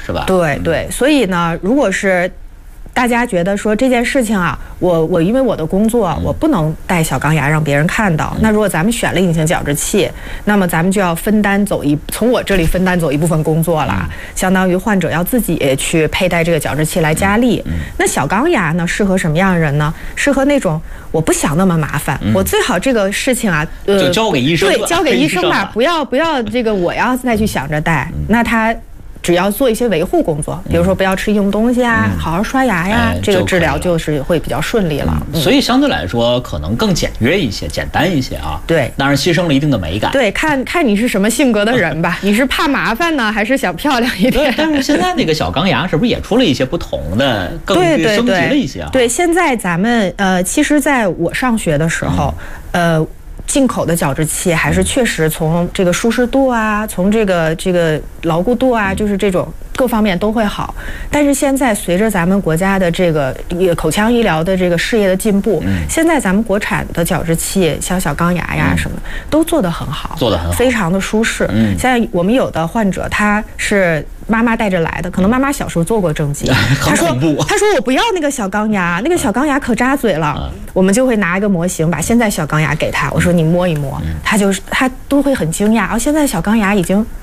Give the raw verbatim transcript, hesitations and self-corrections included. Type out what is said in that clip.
是吧？ 对对，所以呢，如果是大家觉得说这件事情啊，我我因为我的工作，我不能戴小钢牙让别人看到。那如果咱们选了隐形矫治器，那么咱们就要分担走一从我这里分担走一部分工作了，相当于患者要自己去佩戴这个矫治器来加力。那小钢牙呢，适合什么样的人呢？适合那种我不想那么麻烦，我最好这个事情啊， 呃，就交给医生， 对，交给医生吧，不要不要这个我要再去想着戴，那他。只要做一些维护工作，比如说不要吃硬东西啊，嗯、好好刷牙呀，哎、这个治疗就是会比较顺利了。 嗯、所以相对来说，可能更简约一些、简单一些啊。 对， 当然牺牲了一定的美感。 对，看看你是什么性格的人吧，你是怕麻烦呢，还是想漂亮一点？ 但是现在那个小钢牙是不是也出了一些不同的，更升级了一些啊？ 对，现在咱们呃，其实在我上学的时候，嗯、呃。进口的矫治器还是确实从这个舒适度啊，从这个这个牢固度啊，就是这种各方面都会好。但是现在随着咱们国家的这个口腔医疗的这个事业的进步，嗯、现在咱们国产的矫治器，像小钢牙呀什么，嗯、都做得很好， 做得很好， 非常的舒适。嗯，现在我们有的患者他是妈妈带着来的，可能妈妈小时候做过正畸，他说他说我不要那个小钢牙，那个小钢牙可扎嘴了。嗯、我们就会拿一个模型，把现在小钢牙给他，我说你摸一摸，他就是他都会很惊讶，哦，现在小钢牙已经